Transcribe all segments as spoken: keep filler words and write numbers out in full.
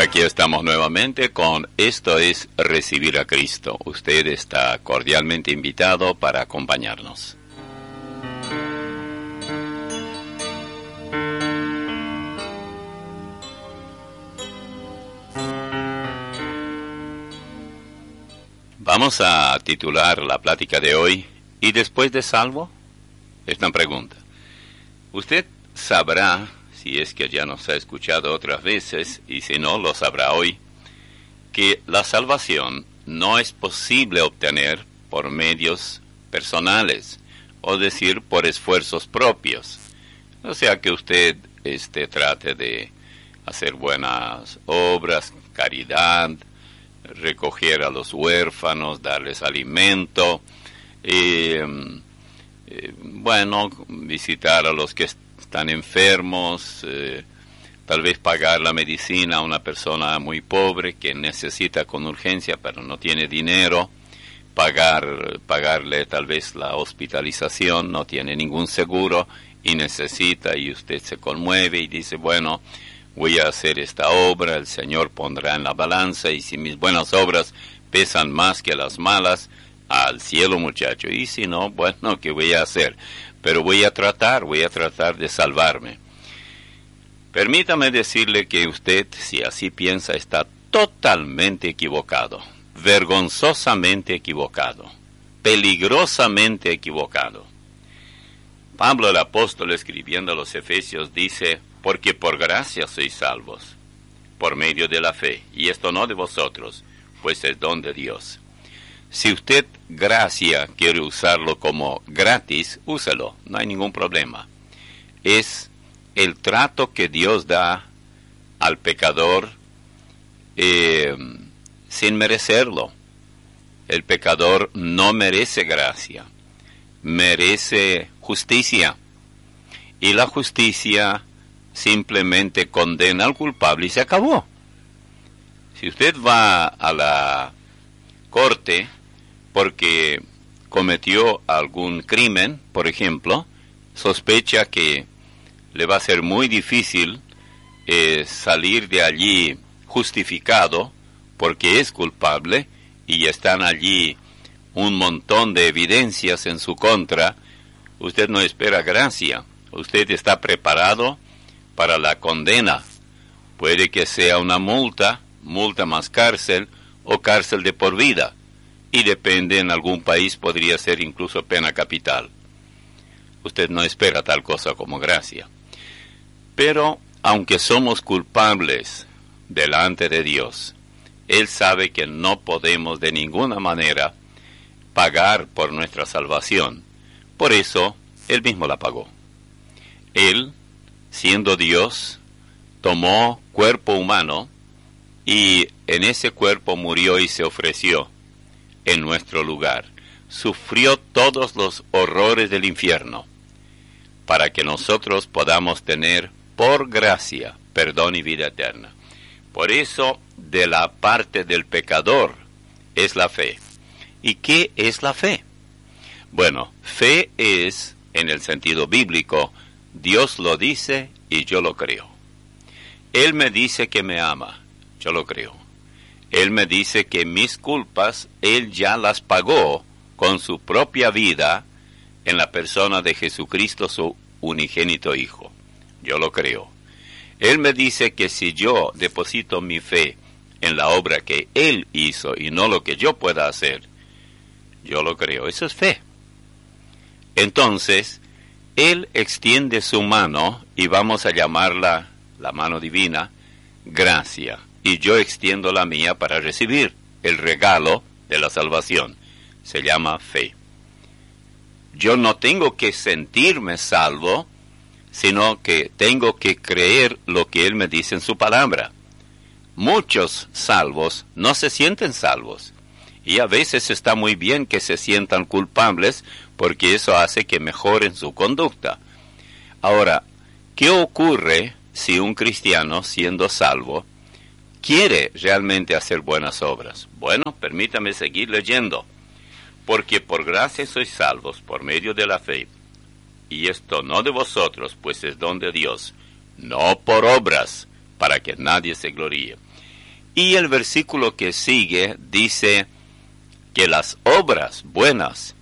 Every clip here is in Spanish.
Aquí estamos nuevamente con Esto es Recibir a Cristo. Usted está cordialmente invitado para acompañarnos. Vamos a titular la plática de hoy, ¿y después de salvo? Esta pregunta. Usted sabrá, si es que ya nos ha escuchado otras veces, y si no, lo sabrá hoy, que la salvación no es posible obtener por medios personales, o decir, por esfuerzos propios. O sea, que usted este, trate de hacer buenas obras, caridad, recoger a los huérfanos, darles alimento, eh, eh, bueno, visitar a los que están enfermos, eh, tal vez pagar la medicina a una persona muy pobre que necesita con urgencia pero no tiene dinero, pagar, pagarle tal vez la hospitalización, no tiene ningún seguro y necesita, y usted se conmueve y dice, bueno, voy a hacer esta obra, el Señor pondrá en la balanza, y si mis buenas obras pesan más que las malas, al cielo, muchacho. Y si no, bueno, ¿qué voy a hacer? Pero voy a tratar, voy a tratar de salvarme. Permítame decirle que usted, si así piensa, está totalmente equivocado, vergonzosamente equivocado, peligrosamente equivocado. Pablo el apóstol, escribiendo a los Efesios, dice, porque por gracia sois salvos, por medio de la fe, y esto no de vosotros, pues es don de Dios. Si usted gracia quiere usarlo como gratis, úselo, no hay ningún problema. Es el trato que Dios da al pecador eh, sin merecerlo. El pecador no merece gracia, merece justicia, y la justicia simplemente condena al culpable y se acabó. Si usted va a la corte porque cometió algún crimen, por ejemplo, sospecha que le va a ser muy difícil eh, salir de allí justificado porque es culpable y están allí un montón de evidencias en su contra, usted no espera gracia, usted está preparado para la condena. Puede que sea una multa, multa más cárcel o cárcel de por vida, y depende, en algún país podría ser incluso pena capital. Usted no espera tal cosa como gracia. Pero, aunque somos culpables delante de Dios, Él sabe que no podemos de ninguna manera pagar por nuestra salvación. Por eso, Él mismo la pagó. Él, siendo Dios, tomó cuerpo humano y en ese cuerpo murió y se ofreció en nuestro lugar. Sufrió todos los horrores del infierno para que nosotros podamos tener por gracia perdón y vida eterna. Por eso, de la parte del pecador es la fe. ¿Y qué es la fe? Bueno, fe es, en el sentido bíblico, Dios lo dice y yo lo creo. Él me dice que me ama, yo lo creo. Él me dice que mis culpas, Él ya las pagó con su propia vida en la persona de Jesucristo, su unigénito Hijo. Yo lo creo. Él me dice que si yo deposito mi fe en la obra que Él hizo y no lo que yo pueda hacer, yo lo creo. Eso es fe. Entonces, Él extiende su mano, y vamos a llamarla la mano divina, gracia, y yo extiendo la mía para recibir el regalo de la salvación. Se llama fe. Yo no tengo que sentirme salvo, sino que tengo que creer lo que Él me dice en su palabra. Muchos salvos no se sienten salvos, y a veces está muy bien que se sientan culpables, porque eso hace que mejoren su conducta. Ahora, ¿qué ocurre si un cristiano, siendo salvo, quiere realmente hacer buenas obras? Bueno, permítame seguir leyendo. Porque por gracia sois salvos por medio de la fe, y esto no de vosotros, pues es don de Dios, no por obras, para que nadie se gloríe. Y el versículo que sigue dice que las obras buenas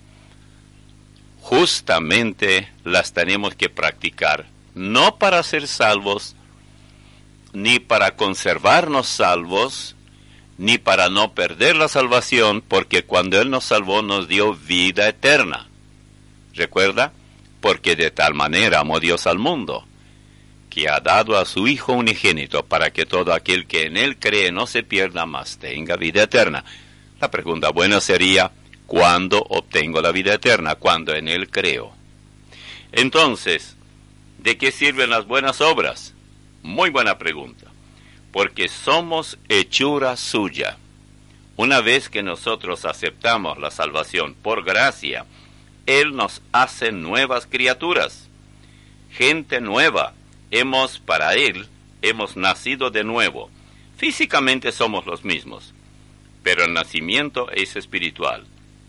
justamente las tenemos que practicar, no para ser salvos, ni para conservarnos salvos, ni para no perder la salvación, porque cuando Él nos salvó nos dio vida eterna. ¿Recuerda? Porque de tal manera amó Dios al mundo, que ha dado a su Hijo unigénito, para que todo aquel que en Él cree no se pierda, mas tenga vida eterna. La pregunta buena sería, ¿cuándo obtengo la vida eterna? Cuando en Él creo. Entonces, ¿de qué sirven las buenas obras? Muy buena pregunta. Porque somos hechura suya. Una vez que nosotros aceptamos la salvación por gracia, Él nos hace nuevas criaturas, gente nueva. Hemos, para Él, hemos nacido de nuevo. Físicamente somos los mismos, pero el nacimiento es espiritual.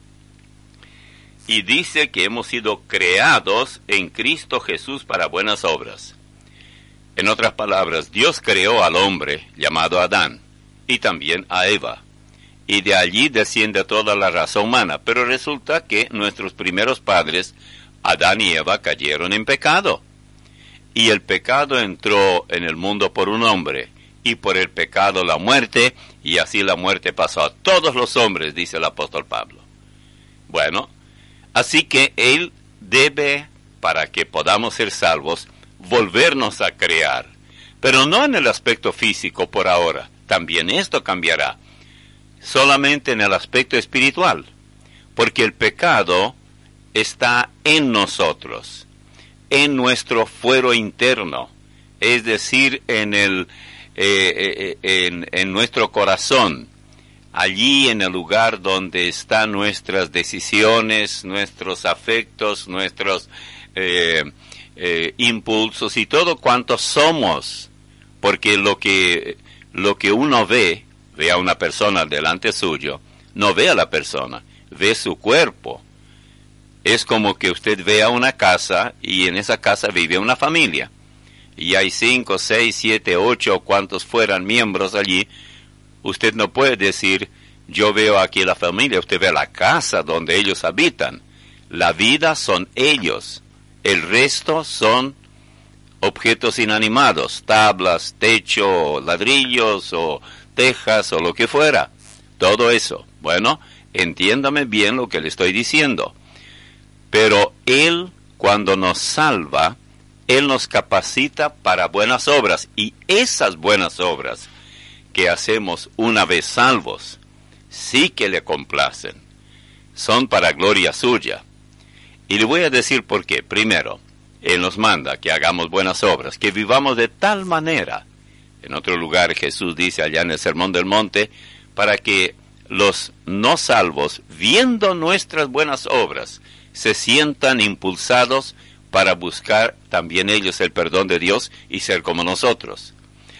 Y dice que hemos sido creados en Cristo Jesús para buenas obras. En otras palabras, Dios creó al hombre llamado Adán, y también a Eva. Y de allí desciende toda la raza humana, pero resulta que nuestros primeros padres, Adán y Eva, cayeron en pecado. Y el pecado entró en el mundo por un hombre, y por el pecado la muerte, y así la muerte pasó a todos los hombres, dice el apóstol Pablo. Bueno, así que Él debe, para que podamos ser salvos, volvernos a crear, pero no en el aspecto físico por ahora, también esto cambiará, solamente en el aspecto espiritual, porque el pecado está en nosotros, en nuestro fuero interno, es decir, en el eh, eh, en, en nuestro corazón, allí en el lugar donde están nuestras decisiones, nuestros afectos, nuestros eh, eh, impulsos y todo cuanto somos, porque lo que lo que uno ve, ve a una persona delante suyo, no ve a la persona, ve su cuerpo. Es como que usted vea una casa y en esa casa vive una familia. Y hay cinco, seis, siete, ocho, cuantos fueran miembros allí. Usted no puede decir, yo veo aquí la familia. Usted ve la casa donde ellos habitan. La vida son ellos. El resto son objetos inanimados, tablas, techo, ladrillos o tejas o lo que fuera. Todo eso. Bueno, entiéndame bien lo que le estoy diciendo. Pero Él, cuando nos salva, Él nos capacita para buenas obras. Y esas buenas obras que hacemos una vez salvos, sí que le complacen. Son para gloria suya. Y le voy a decir por qué. Primero, Él nos manda que hagamos buenas obras, que vivamos de tal manera. En otro lugar Jesús dice allá en el Sermón del Monte, para que los no salvos, viendo nuestras buenas obras, se sientan impulsados para buscar también ellos el perdón de Dios y ser como nosotros.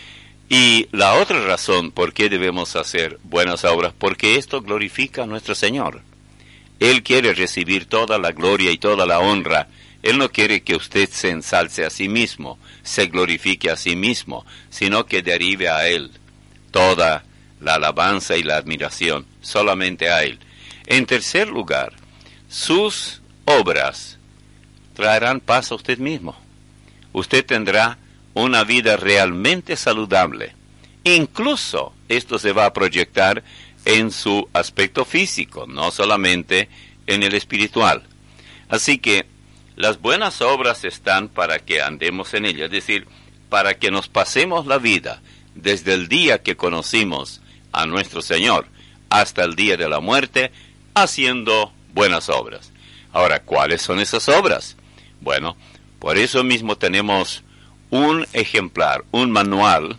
Y la otra razón por qué debemos hacer buenas obras, porque esto glorifica a nuestro Señor. Él quiere recibir toda la gloria y toda la honra. Él no quiere que usted se ensalce a sí mismo, se glorifique a sí mismo, sino que derive a Él toda la alabanza y la admiración, solamente a Él. En tercer lugar, sus obras traerán paz a usted mismo. Usted tendrá una vida realmente saludable. Incluso esto se va a proyectar en su aspecto físico, no solamente en el espiritual. Así que las buenas obras están para que andemos en ellas, es decir, para que nos pasemos la vida desde el día que conocimos a nuestro Señor hasta el día de la muerte, haciendo buenas obras. Ahora, ¿cuáles son esas obras? Bueno, por eso mismo tenemos un ejemplar, un manual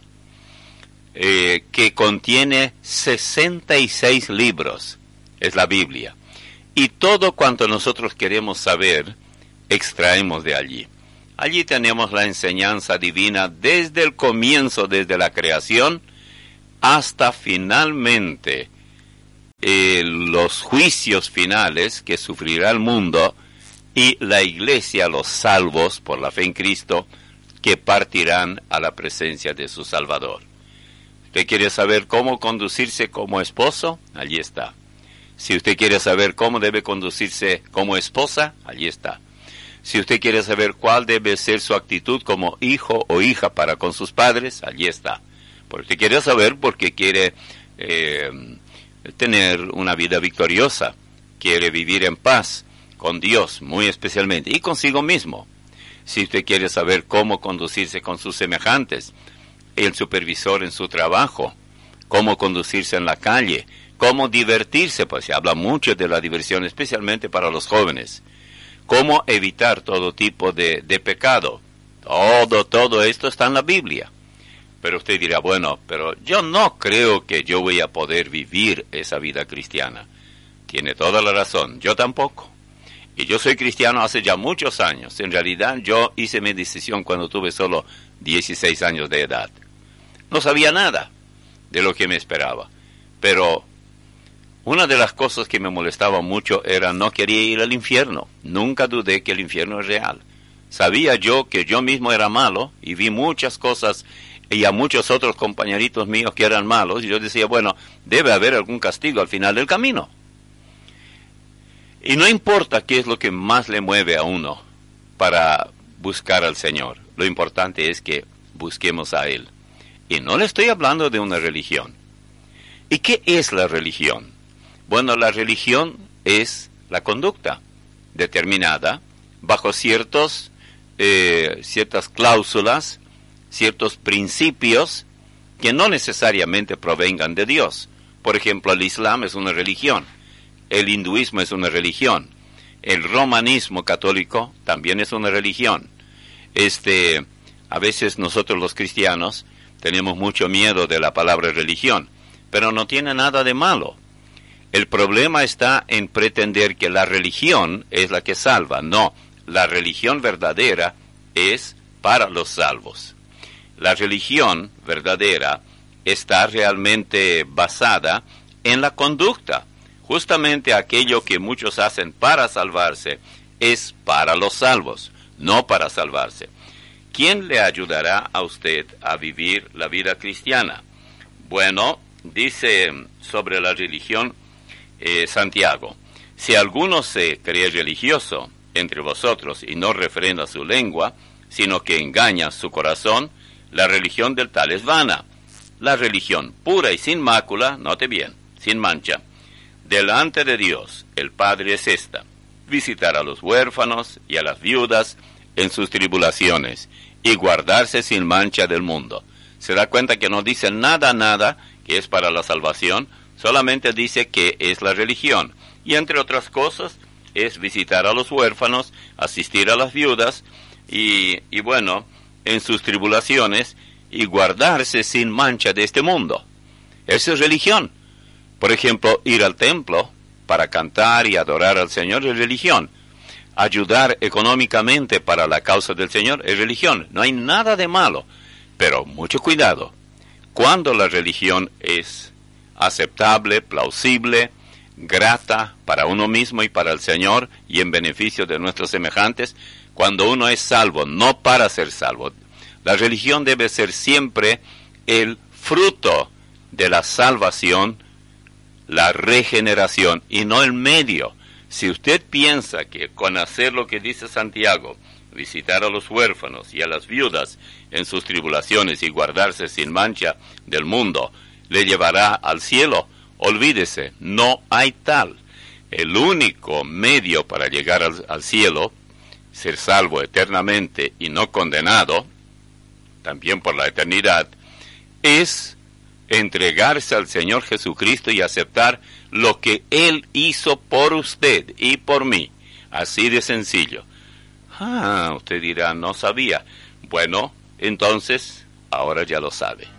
eh, que contiene sesenta y seis libros, es la Biblia. Y todo cuanto nosotros queremos saber, extraemos de allí. Allí tenemos la enseñanza divina desde el comienzo, desde la creación, hasta finalmente eh, los juicios finales que sufrirá el mundo y la iglesia, los salvos por la fe en Cristo, que partirán a la presencia de su Salvador. ¿Usted quiere saber cómo conducirse como esposo? Allí está. Si usted quiere saber cómo debe conducirse como esposa, allí está. Si usted quiere saber cuál debe ser su actitud como hijo o hija para con sus padres, allí está. Porque usted quiere saber porque quiere eh, tener una vida victoriosa, quiere vivir en paz con Dios muy especialmente y consigo mismo. Si usted quiere saber cómo conducirse con sus semejantes, el supervisor en su trabajo, cómo conducirse en la calle, cómo divertirse, pues se habla mucho de la diversión, especialmente para los jóvenes. Cómo evitar todo tipo de, de pecado. Todo, todo esto está en la Biblia. Pero usted dirá, bueno, pero yo no creo que yo voy a poder vivir esa vida cristiana. Tiene toda la razón, yo tampoco. Y yo soy cristiano hace ya muchos años. En realidad yo hice mi decisión cuando tuve solo dieciséis años de edad. No sabía nada de lo que me esperaba. Pero una de las cosas que me molestaba mucho era no quería ir al infierno. Nunca dudé que el infierno es real. Sabía yo que yo mismo era malo y vi muchas cosas y a muchos otros compañeritos míos que eran malos. Y yo decía, bueno, debe haber algún castigo al final del camino. Y no importa qué es lo que más le mueve a uno para buscar al Señor. Lo importante es que busquemos a Él. Y no le estoy hablando de una religión. ¿Y qué es la religión? Bueno, la religión es la conducta determinada bajo ciertos, eh, ciertas cláusulas, ciertos principios que no necesariamente provengan de Dios. Por ejemplo, el Islam es una religión, el hinduismo es una religión, el romanismo católico también es una religión. Este, a veces nosotros los cristianos tenemos mucho miedo de la palabra religión, pero no tiene nada de malo. El problema está en pretender que la religión es la que salva. No, la religión verdadera es para los salvos. La religión verdadera está realmente basada en la conducta. Justamente aquello que muchos hacen para salvarse es para los salvos, no para salvarse. ¿Quién le ayudará a usted a vivir la vida cristiana? Bueno, dice sobre la religión eh, Santiago, si alguno se cree religioso entre vosotros y no refrena su lengua, sino que engaña su corazón, la religión del tal es vana. La religión pura y sin mácula, note bien, sin mancha, delante de Dios el Padre es esta: visitar a los huérfanos y a las viudas en sus tribulaciones y guardarse sin mancha del mundo. Se da cuenta que no dice nada, nada que es para la salvación, solamente dice que es la religión. Y entre otras cosas es visitar a los huérfanos, asistir a las viudas y, y bueno, en sus tribulaciones y guardarse sin mancha de este mundo. Esa es religión. Por ejemplo, ir al templo para cantar y adorar al Señor es religión. Ayudar económicamente para la causa del Señor es religión. No hay nada de malo, pero mucho cuidado. Cuando la religión es aceptable, plausible, grata para uno mismo y para el Señor y en beneficio de nuestros semejantes, cuando uno es salvo, no para ser salvo. La religión debe ser siempre el fruto de la salvación, la regeneración y no el medio. Si usted piensa que con hacer lo que dice Santiago, visitar a los huérfanos y a las viudas en sus tribulaciones y guardarse sin mancha del mundo, le llevará al cielo, olvídese, no hay tal. El único medio para llegar al, al cielo, ser salvo eternamente y no condenado, también por la eternidad, es entregarse al Señor Jesucristo y aceptar lo que Él hizo por usted y por mí. Así de sencillo. Ah, usted dirá, no sabía. Bueno, entonces, ahora ya lo sabe.